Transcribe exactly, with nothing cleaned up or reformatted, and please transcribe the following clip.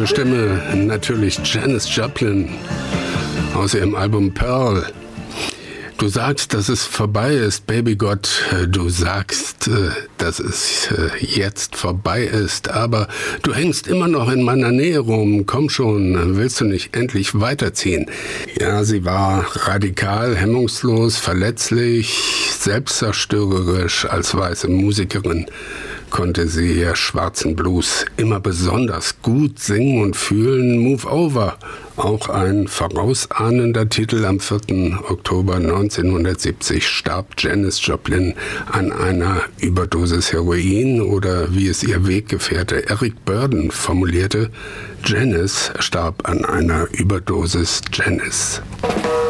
wunderschöne Stimme, natürlich Janis Joplin aus ihrem Album Pearl. Du sagst, dass es vorbei ist, Baby Gott. Du sagst, dass es jetzt vorbei ist, aber du hängst immer noch in meiner Nähe rum. Komm schon, willst du nicht endlich weiterziehen? Ja, sie war radikal, hemmungslos, verletzlich, selbstzerstörerisch. Als weiße Musikerin konnte sie ihr schwarzen Blues immer besonders gut singen und fühlen. Move Over, auch ein vorausahnender Titel. Am vierten Oktober neunzehnhundertsiebzig starb Janis Joplin an einer Überdosis Heroin, oder wie es ihr Weggefährte Eric Burdon formulierte, Janis starb an einer Überdosis Janis.